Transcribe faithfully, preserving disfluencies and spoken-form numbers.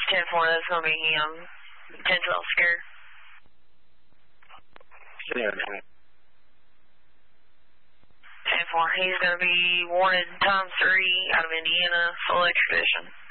ten four, that's going to be him. ten twelve Scare. Yeah, man. ten four, he's going to be wanted times three out of Indiana, full extradition.